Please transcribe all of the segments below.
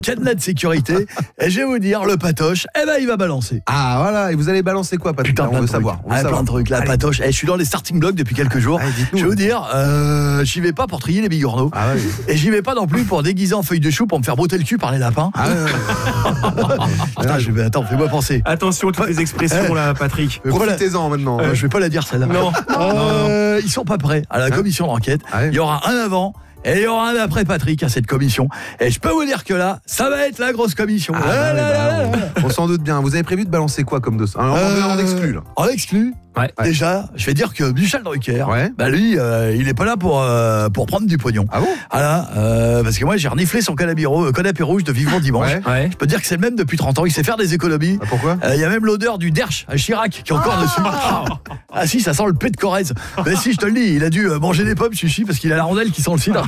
cadenas de sécurité. Et je vais vous dire, le patoche, il va balancer. Ah voilà, et vous allez balancer quoi, Patrick? Putain, on veut savoir. Plein de trucs, la patoche. Je suis dans les starting blocks depuis quelques jours. Je vais vous dire, j'y vais pas pour trier les bigorneaux. Ah ouais. Et j'y vais pas non plus pour déguiser en feuille de chou pour me faire botter le cul par les lapins. Ah ouais. Attends, fais-moi penser. Attention, toutes les expressions là, Patrick. Profitez-en maintenant. Je vais pas la dire celle-là. Non. Ils sont pas prêts à la commission d'enquête. Ah ouais. Il y aura un avant et il y aura un après Patrick à cette commission. Et je peux vous dire que là, ça va être la grosse commission. On s'en doute bien. Vous avez prévu de balancer quoi comme dossier? En exclu là. En exclu. Ouais. Déjà, je vais dire que Michel Drucker, Ouais. lui, il est pas là pour prendre du pognon. Ah bon? Voilà, parce que moi j'ai reniflé son canapé rouge de Vivement Dimanche. Ouais. Je peux te dire que c'est le même depuis 30 ans, il sait faire des économies. Ah, pourquoi? Il y a même l'odeur du Dersch à Chirac qui est encore dessus. Ah si, ça sent le pet de Corrèze. Mais si, je te le dis, il a dû manger des pommes, chichi, parce qu'il a la rondelle qui sent le cidre.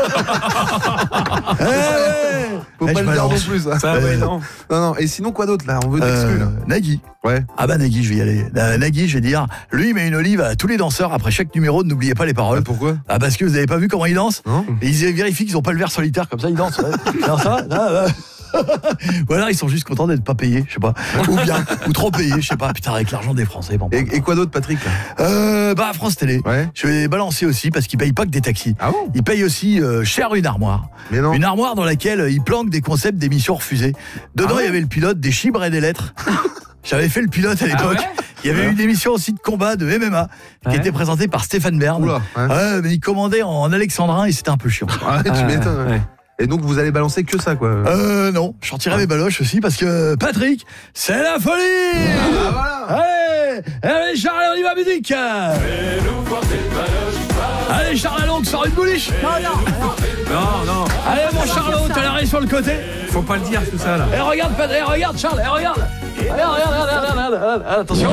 Faut pas le dire non plus. Ça, ouais, non. Non. Et sinon, quoi d'autre là? On veut d'exclus là. Nagui. Ouais. Ah bah Nagui, je vais y aller. Nagui, je vais dire, lui il met une olive à tous les danseurs après chaque numéro, n'oubliez pas les paroles. Pourquoi? Ah parce que vous avez pas vu comment ils dansent? Non. Et ils vérifient qu'ils ont pas le verre solitaire, comme ça ils dansent. Non, ça ou alors ils sont juste contents d'être pas payés, je sais pas. Ou trop payés, je sais pas. Putain, avec l'argent des Français. Bon, Et quoi d'autre, Patrick là? France Télé. Ouais. Je vais balancer aussi parce qu'ils payent pas que des taxis. Ah bon? Ils payent aussi cher une armoire. Mais non. Une armoire dans laquelle ils planquent des concepts d'émissions refusées. Dedans, il y avait le pilote des chibres et des lettres. J'avais fait le pilote à l'époque. Il y avait une émission aussi de combat de MMA qui était présentée par Stéphane Bern. Oula, ouais. Mais il commandait en alexandrin et c'était un peu chiant. Ah, tu m'étonnes. Ouais. Et donc vous allez balancer que ça quoi? Non, je sortirai mes baloches aussi parce que Patrick, c'est la folie. Voilà. Allez Charles, on y va, musique. Allez Charles, allons, sors une bouliche. Non. Allez mon Charlot, t'as l'arrêt sur le côté. Faut pas le dire tout ça là. Regarde Charles, regarde. Regarde, attention.